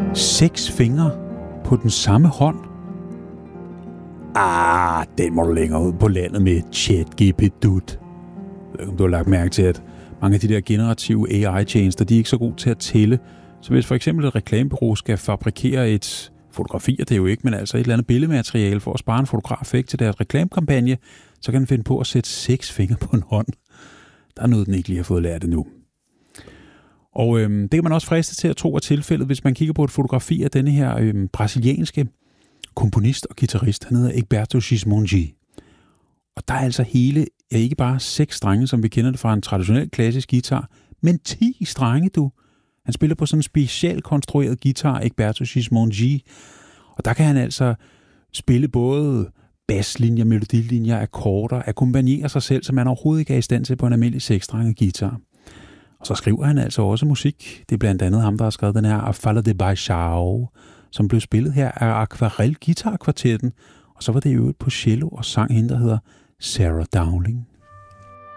6 fingre på den samme hånd? Den må du længere ud på landet med ChatGPT. Jeg ved ikke, om du har lagt mærke til, at mange af de der generative AI-tjenester, de er ikke så gode til at tælle. Så hvis for eksempel et reklamebureau skal fabrikere et fotografi, det er jo ikke, men altså et eller andet billedmateriale for at spare en fotograf væk til deres reklamekampagne, så kan den finde på at sætte 6 fingre på en hånd. Der er noget, den ikke lige har fået lært endnu. Og det kan man også friste til at tro er tilfældet, hvis man kigger på et fotografi af denne her brasilianske komponist og guitarist. Han hedder Egberto Gismonti. Og der er altså ikke bare 6 strenge, som vi kender det fra en traditionel klassisk guitar, men 10 strenge, du. Han spiller på sådan en specielt konstrueret guitar, Egberto Gismonti. Og der kan han altså spille både baslinjer, melodilinjer, akkorder, akkompagnere sig selv, som man overhovedet ikke er i stand til på en almindelig 6-strenget guitar. Og så skriver han altså også musik. Det er blandt andet ham, der har skrevet den her A Fala de Baixão, som blev spillet her af Aquarel Guitar Kvartetten. Og så var det jo på cello og sang hende, der hedder Sarah Dowling.